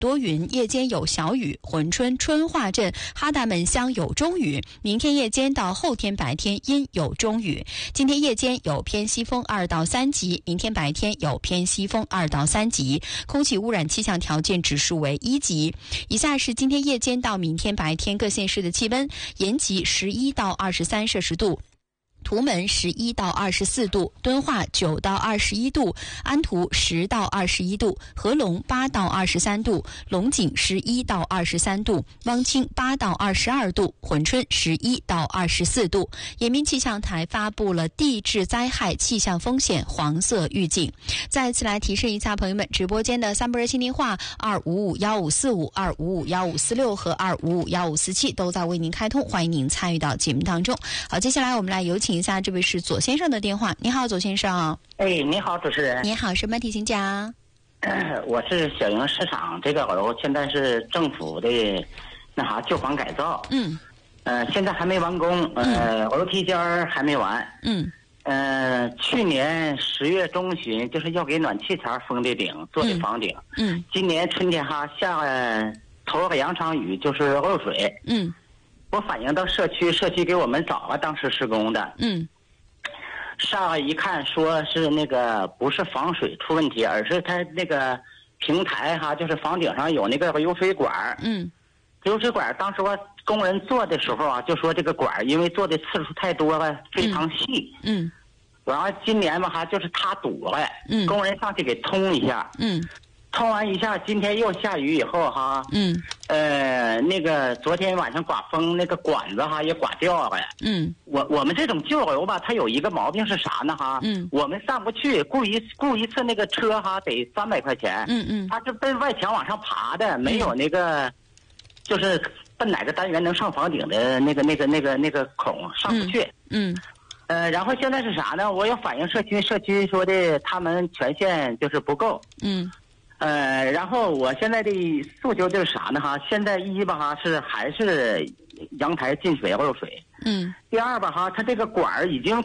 多云，夜间有小雨。珲春春化镇哈达门乡有中雨，明天夜间到后天白天阴有中雨。今天夜间有偏西风2到3级，明天白天有偏西风2到3级，空气污染气象条件指数为1级。以下是今天夜间到明天白天各县市的气温：延吉11到23摄氏度。图门11到24度，敦化9到21度，安图10到21度，合龙8到23度，龙井11到23度，汪清8到22度，珲春11到24度。延明气象台发布了地质灾害气象风险黄色预警。再次来提示一下朋友们，直播间的3部热心电话2551545、2551546和2551547都在为您开通，欢迎您参与到节目当中。好，接下来我们来有请一下，这位是左先生的电话。你好，左先生。 哎，你好，主持人。 你好，什么题请讲？ 我是小营市场这个楼，现在是政府的旧房改造。现在还没完工。楼梯间还没完。去年10月中旬就是要给暖气槽封的顶，做的房顶。今年春天下头个2场雨，就是漏水。我反映到社区给我们找了当时施工的。上来一看，说是那个不是防水出问题，而是它那个平台就是房顶上有那个油水管。油水管当时我工人做的时候就说这个管因为做的次数太多了，非常细。然后今年就是它堵了。工人上去给通一下。通完一下，今天又下雨以后那个昨天晚上刮风，那个管子也刮掉了。我们这种旧楼吧，它有一个毛病是啥呢我们上不去，雇一次那个车得300块钱。它是奔外墙往上爬的，没有那个就是奔哪个单元能上房顶的那个孔上不去。然后现在是啥呢？我要反映社区说的他们权限就是不够。然后我现在的诉求就是啥呢现在是还是阳台进水漏水。第二它这个管已经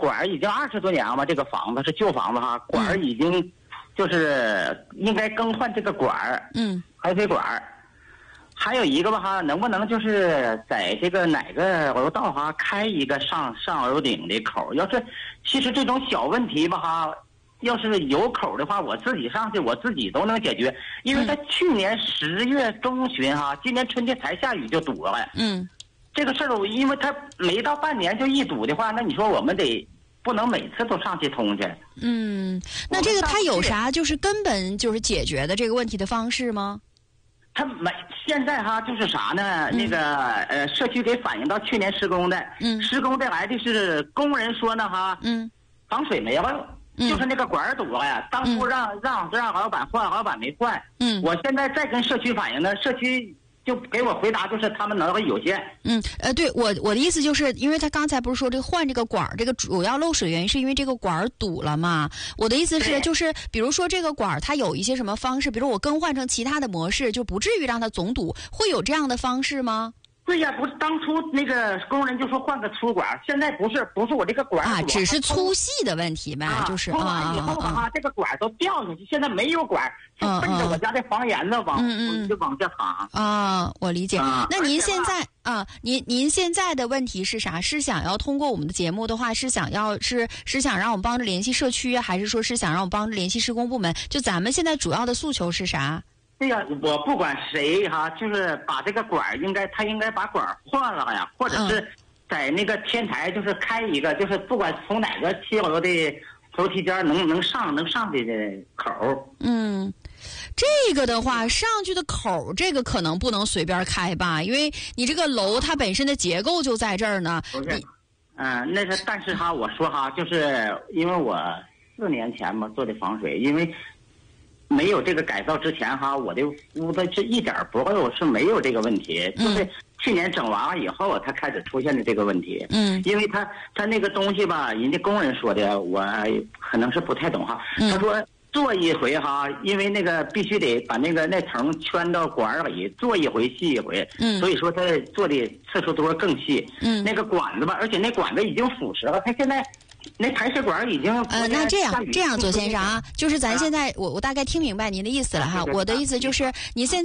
20多年了嘛，这个房子是旧房子管已经就是应该更换这个管。排水管。还有一个能不能就是在这个哪个楼道开一个上楼顶的口？其实这种小问题要是有口的话，我自己上去我自己都能解决。因为他去年10月中旬今年春天才下雨就堵了。这个事儿因为他没到半年就一堵的话，那你说我们不能每次都上去通去。 那这个他有啥就是根本就是解决的这个问题的方式吗？ 他现在就是啥呢？那个社区给反映到去年施工的。施工带来的是工人说呢防水没了。就是那个管堵了呀，当初让老板换，老板没换。我现在再跟社区反映呢，社区就给我回答就是他们能力有限。 对，我的意思就是因为他刚才不是说这个换这个管这个主要漏水原因是因为这个管堵了嘛？我的意思是就是比如说这个管它有一些什么方式，比如我更换成其他的模式，就不至于让它总堵，会有这样的方式吗？ 对呀，不是当初那个工人就说换个粗管，现在不是我这个管只是粗细的问题呗，就是通完以后这个管都掉下去，现在没有管，就奔着我家的房檐子就往下淌。 我理解。那您现在您现在的问题是啥？是想要通过我们的节目的话，是想让我们帮着联系社区，还是说是想让我们帮着联系施工部门？就咱们现在主要的诉求是啥？ 对呀，我不管谁就是把这个管他应该把管换了呀，或者是在那个天台就是开一个，就是不管从哪个7楼的楼梯间能上去的口。 这个的话，上去的口这个可能不能随便开吧，因为你这个楼它本身的结构就在这儿呢。 不是，但是我说就是因为我4年前做的防水，因为没有这个改造之前我的屋子是一点不漏，是没有这个问题。就是去年整完了以后，它开始出现的这个问题。因为他那个东西人家工人说的，我可能是不太懂他说做一回因为那个必须得把那层圈到管里，做一回细一回。所以说他做的次数多更细。那个管子而且那管子已经腐蚀了，他现在那排水管已经那这样，左先生啊，就是咱现在我大概听明白您的意思了哈。我的意思就是，你现